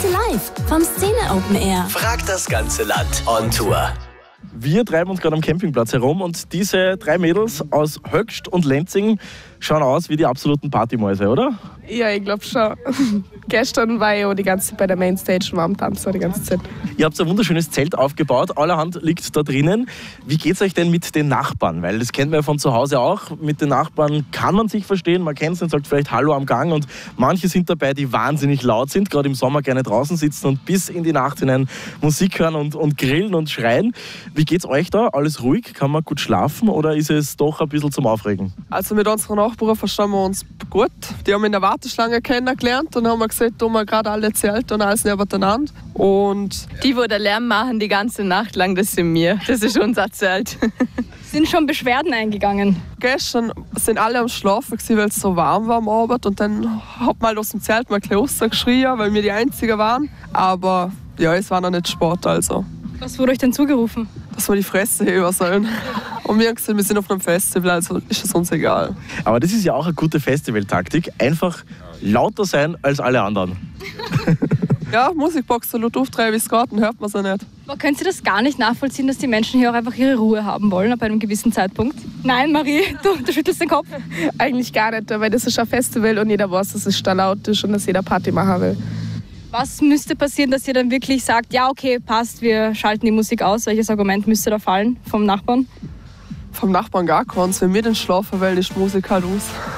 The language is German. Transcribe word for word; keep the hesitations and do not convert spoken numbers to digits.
Heute live vom Szene Open Air. Frag das ganze Land on Tour. Wir treiben uns gerade am Campingplatz herum und diese drei Mädels aus Höchst und Lenzing schauen aus wie die absoluten Partymäuse, oder? Ja, ich glaube schon. Gestern war ich ja die ganze Zeit bei der Mainstage und war am Tanzen die ganze Zeit. Ihr habt ein wunderschönes Zelt aufgebaut, allerhand liegt da drinnen. Wie geht's euch denn mit den Nachbarn? Weil das kennt man ja von zu Hause auch. Mit den Nachbarn kann man sich verstehen, man kennt es und sagt vielleicht Hallo am Gang. Und manche sind dabei, die wahnsinnig laut sind, gerade im Sommer gerne draußen sitzen und bis in die Nacht hinein Musik hören und, und grillen und schreien. Wie geht's euch da? Alles ruhig? Kann man gut schlafen oder ist es doch ein bisschen zum Aufregen? Also mit unseren Nachbarn verstehen wir uns gut. Die haben in der Warteschlange kennengelernt und haben wir gesagt, tun wir gerade alle Zelte und alles nebeneinander. Und die, wo der Lärm machen die ganze Nacht lang, das sind wir. Das ist unser Zelt. Sind schon Beschwerden eingegangen? Gestern sind alle am Schlafen, weil es so warm war am Abend. Und dann hat man aus dem Zelt mal ein bisschen rausgeschrien, weil wir die Einzigen waren. Aber ja, es war noch nicht Sport. Also. Was wurde euch denn zugerufen? Dass wir die Fresse heben sollen. Und wir haben gesagt, wir sind auf einem Festival, also ist es uns egal. Aber das ist ja auch eine gute Festivaltaktik. Einfach lauter sein als alle anderen. Ja, Musikbox so laut auftreiben, wie es geht, dann hört man es ja nicht. Aber können Sie das gar nicht nachvollziehen, dass die Menschen hier auch einfach ihre Ruhe haben wollen ab einem gewissen Zeitpunkt? Nein, Marie, du, du schüttelst den Kopf. Eigentlich gar nicht, weil das ist ein Festival und jeder weiß, dass es da laut ist und dass jeder Party machen will. Was müsste passieren, dass ihr dann wirklich sagt, ja okay, passt, wir schalten die Musik aus? Welches Argument müsste da fallen vom Nachbarn? Vom Nachbarn gar keins. Wenn wir den schlafen wollen, ist die Musik halt aus.